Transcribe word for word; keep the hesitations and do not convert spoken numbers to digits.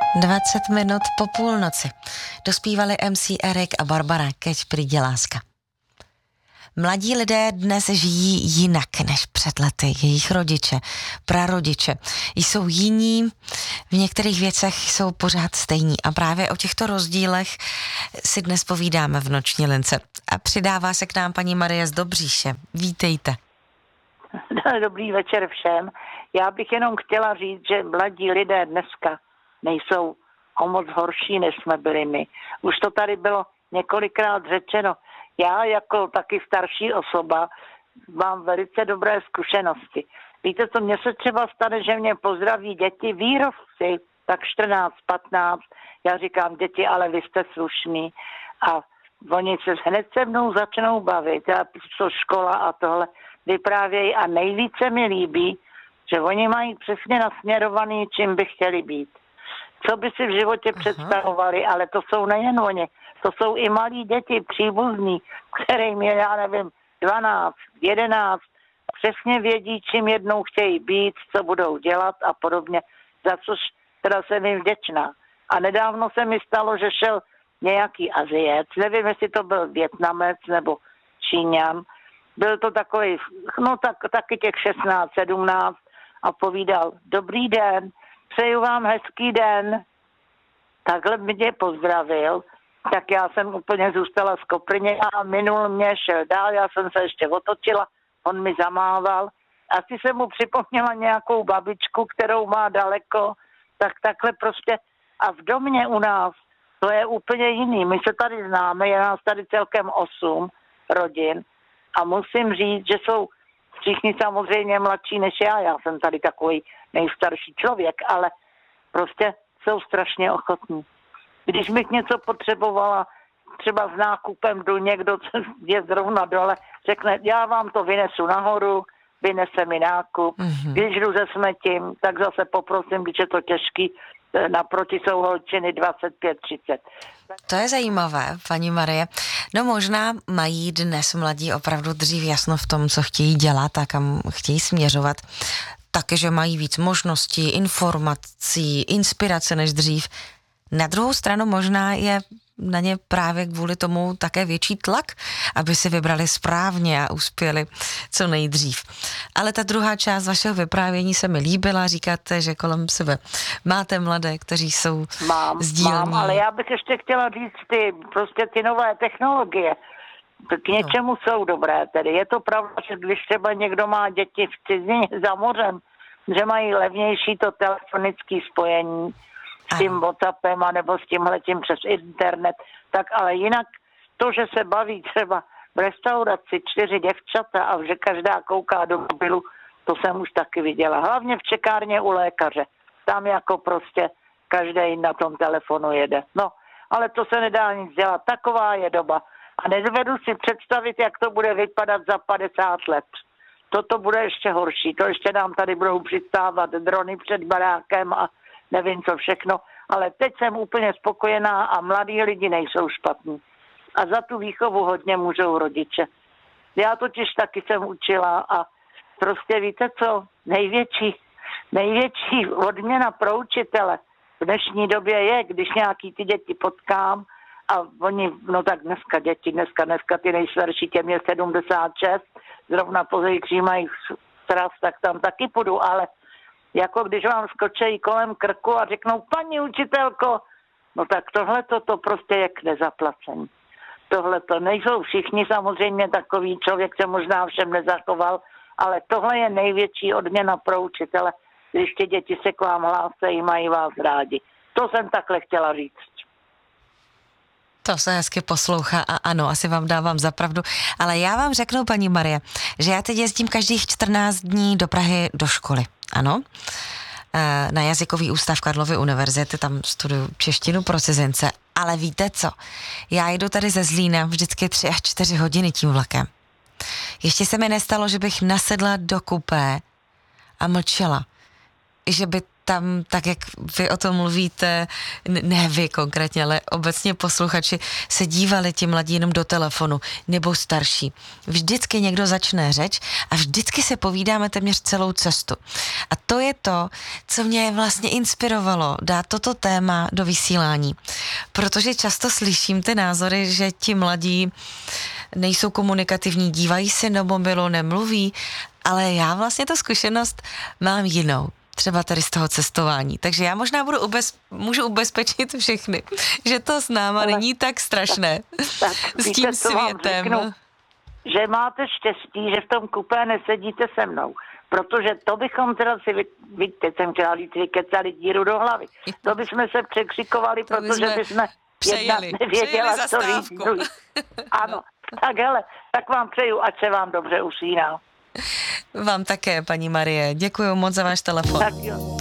dvacet minut po půlnoci. Dospívali em cé Erik a Barbara, keď přijde láska. Mladí lidé dnes žijí jinak než před lety. Jejich rodiče, prarodiče jsou jiní, v některých věcech jsou pořád stejní. A právě o těchto rozdílech si dnes povídáme v Noční lince. A přidává se k nám paní Marie z Dobříše. Vítejte. Dobrý večer všem. Já bych jenom chtěla říct, že mladí lidé dneska nejsou o moc horší, než jsme byli my. Už to tady bylo několikrát řečeno. Já jako taky starší osoba mám velice dobré zkušenosti. Víte co, mně se třeba stane, že mě pozdraví děti, výrobci, tak čtrnáct, patnáct. Já říkám, děti, ale vy jste slušný. A oni se hned se mnou začnou bavit. Já to škola a tohle vyprávějí a nejvíce mi líbí, že oni mají přesně nasměrovaný, čím by chtěli být. Co by si v životě Aha. představovali, ale to jsou nejen oni. To jsou i malí děti, příbuzní, kterým je, já nevím, dvanáct, jedenáct, přesně vědí, čím jednou chtějí být, co budou dělat a podobně, za což teda jsem jim vděčná. A nedávno se mi stalo, že šel nějaký Aziec, nevím, jestli to byl Vietnamec nebo Číňan, byl to takový, no tak, taky těch šestnáct, sedmnáct a povídal, dobrý den, přeju vám hezký den. Takhle mě pozdravil, tak já jsem úplně zůstala z Koprně a minul mě, šel dál, já jsem se ještě otočila, on mi zamával. Asi jsem mu připomněla nějakou babičku, kterou má daleko, tak takhle prostě. A v domě u nás to je úplně jiný. My se tady známe, je nás tady celkem osm rodin a musím říct, že jsou všichni samozřejmě mladší než já. Já jsem tady takový nejstarší člověk, ale prostě jsou strašně ochotní. Když bych něco potřebovala, třeba s nákupem jdu, někdo je zrovna dole, řekne, já vám to vynesu nahoru, vynese mi nákup. Mm-hmm. Když jdu se smetím, tak zase poprosím, když je to těžký, naproti jsou holčiny dvacet pět třicet. To je zajímavé, paní Marie. No možná mají dnes mladí opravdu dřív jasno v tom, co chtějí dělat a kam chtějí směřovat. Taky, že mají víc možností, informací, inspirace než dřív. Na druhou stranu možná je na ně právě kvůli tomu také větší tlak, aby si vybrali správně a uspěli co nejdřív. Ale ta druhá část vašeho vyprávění se mi líbila, říkáte, že kolem sebe máte mladé, kteří jsou mám, sdílní. Mám, ale já bych ještě chtěla říct ty, prostě ty nové technologie. K něčemu no. jsou dobré tedy. Je to pravda, že když třeba někdo má děti v cizině za mořem, že mají levnější to telefonické spojení, s tím WhatsAppem a nebo s tímhletím přes internet, tak ale jinak to, že se baví třeba v restauraci čtyři děvčata a že každá kouká do mobilu, to jsem už taky viděla. Hlavně v čekárně u lékaře. Tam jako prostě každý na tom telefonu jede. No, ale to se nedá nic dělat. Taková je doba. A nedovedu si představit, jak to bude vypadat za padesát let. Toto bude ještě horší. To ještě nám tady budou přistávat drony před barákem a nevím co všechno, ale teď jsem úplně spokojená a mladí lidi nejsou špatní. A za tu výchovu hodně můžou rodiče. Já totiž taky jsem učila a prostě víte co, největší, největší odměna pro učitele v dnešní době je, když nějaký ty děti potkám a oni, no tak dneska děti, dneska, dneska ty nejstarší, těm je sedmdesát šest, zrovna po zítří mají sraz, tak tam taky půjdu, ale jako když vám skočejí kolem krku a řeknou, paní učitelko, no tak tohle to prostě je k nezaplacení. Tohle to nejsou všichni samozřejmě takový, člověk se možná všem nezachoval, ale tohle je největší odměna pro učitele, když ty děti se k vám hlásejí, mají vás rádi. To jsem takhle chtěla říct. To se hezky poslouchá a ano, asi vám dávám za pravdu, ale já vám řeknu, paní Marie, že já teď jezdím každých čtrnáct dní do Prahy do školy, ano, na jazykový ústav Karlovy univerzity, tam studuju češtinu pro cizince, ale víte co, já jdu tady ze Zlína vždycky tři až čtyři hodiny tím vlakem. Ještě se mi nestalo, že bych nasedla do kupé a mlčela, že by tam, tak jak vy o tom mluvíte, ne vy konkrétně, ale obecně posluchači, se dívali ti mladí jenom do telefonu, nebo starší. Vždycky někdo začne řeč a vždycky se povídáme téměř celou cestu. A to je to, co mě vlastně inspirovalo dát toto téma do vysílání. Protože často slyším ty názory, že ti mladí nejsou komunikativní, dívají si do mobilu, nemluví, ale já vlastně tu zkušenost mám jinou. Třeba tady z toho cestování. Takže já možná budu ubez, můžu ubezpečit všechny, že to s náma ale, není tak strašné. Tak, s tím víte, světem. Řeknu, že máte štěstí, že v tom kupé nesedíte se mnou. Protože to bychom teda si, vy, vy, teď jsem chtěla říct, vykecali díru do hlavy. To bychom se překřikovali, to protože bychom jedna nevěděla, co říct. Ano, tak hele, tak vám přeju, ať se vám dobře usíná. Vám také, paní Marie. Děkuji moc za váš telefon. Tak jo.